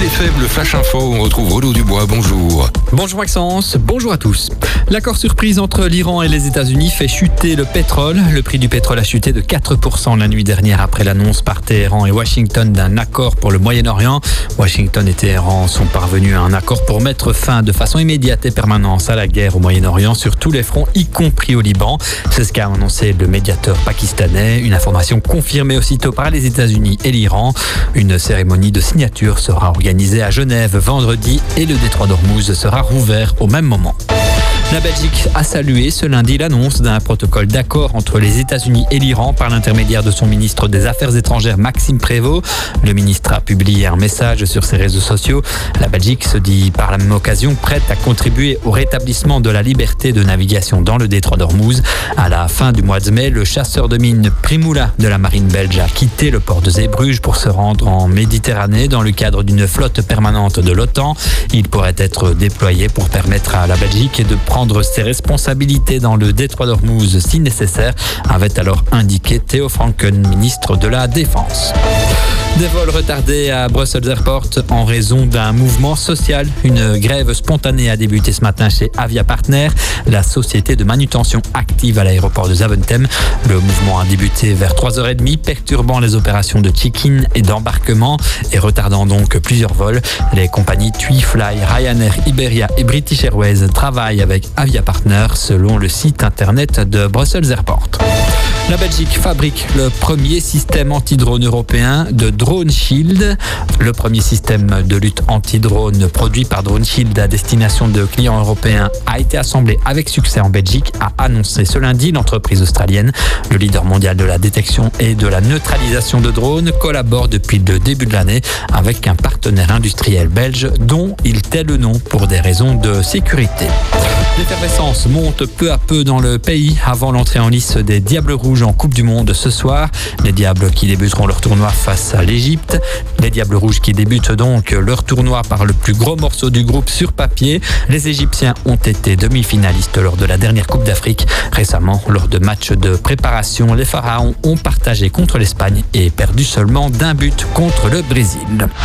FM, le Flash Info, on retrouve Renaud Dubois, bonjour. Bonjour Maxence, bonjour à tous. L'accord surprise entre l'Iran et les États-Unis fait chuter le pétrole. Le prix du pétrole a chuté de 4% la nuit dernière après l'annonce par Téhéran et Washington d'un accord pour le Moyen-Orient. Washington et Téhéran sont parvenus à un accord pour mettre fin de façon immédiate et permanente à la guerre au Moyen-Orient sur tous les fronts, y compris au Liban. C'est ce qu'a annoncé le médiateur pakistanais. Une information confirmée aussitôt par les États-Unis et l'Iran. Une cérémonie de signature sera organisée à Genève vendredi et le détroit d'Ormuz sera rouvert au même moment. La Belgique a salué ce lundi l'annonce d'un protocole d'accord entre les États-Unis et l'Iran par l'intermédiaire de son ministre des Affaires étrangères Maxime Prévost. Le ministre a publié un message sur ses réseaux sociaux. La Belgique se dit par la même occasion prête à contribuer au rétablissement de la liberté de navigation dans le détroit d'Ormuz. À la fin du mois de mai, le chasseur de mines Primoula de la marine belge a quitté le port de Zeebrugge pour se rendre en Méditerranée dans le cadre d'une flotte permanente de l'OTAN. Il pourrait être déployé pour permettre à la Belgique de prendre ses responsabilités dans le détroit d'Ormuz si nécessaire, avait alors indiqué Theo Franken, ministre de la Défense. Des vols retardés à Brussels Airport en raison d'un mouvement social. Une grève spontanée a débuté ce matin chez Avia Partner, la société de manutention active à l'aéroport de Zaventem. Le mouvement a débuté vers 3h30, perturbant les opérations de check-in et d'embarquement et retardant donc plusieurs vols. Les compagnies TUI, Fly, Ryanair, Iberia et British Airways travaillent avec Avia Partner selon le site internet de Brussels Airport. La Belgique fabrique le premier système anti-drone européen de Drone Shield. Le premier système de lutte anti-drone produit par Drone Shield à destination de clients européens a été assemblé avec succès en Belgique, a annoncé ce lundi l'entreprise australienne. Le leader mondial de la détection et de la neutralisation de drones collabore depuis le début de l'année avec un partenaire industriel belge dont il tait le nom pour des raisons de sécurité. L'effervescence monte peu à peu dans le pays avant l'entrée en lice des Diables Rouges en Coupe du Monde ce soir. Les Diables qui débuteront leur tournoi face à l'Égypte. Les Diables Rouges qui débutent donc leur tournoi par le plus gros morceau du groupe sur papier. Les Égyptiens ont été demi-finalistes lors de la dernière Coupe d'Afrique. Récemment, lors de matchs de préparation, les Pharaons ont partagé contre l'Espagne et perdu seulement d'un but contre le Brésil.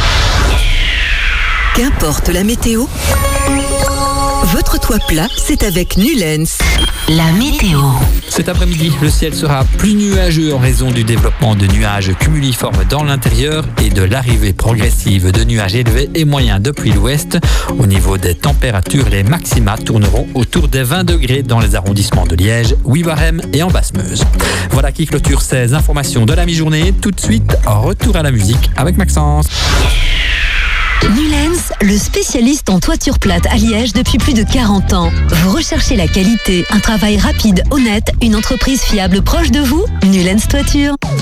Qu'importe la météo, votre toit plat, c'est avec Nulens. La météo. Cet après-midi, le ciel sera plus nuageux en raison du développement de nuages cumuliformes dans l'intérieur et de l'arrivée progressive de nuages élevés et moyens depuis l'ouest. Au niveau des températures, les maxima tourneront autour des 20 degrés dans les arrondissements de Liège, Wivarem et en Basse-Meuse. Voilà qui clôture ces informations de la mi-journée. Tout de suite, retour à la musique avec Maxence. Nulens, le spécialiste en toiture plate à Liège depuis plus de 40 ans. Vous recherchez la qualité, un travail rapide, honnête, une entreprise fiable proche de vous ? Nulens Toiture.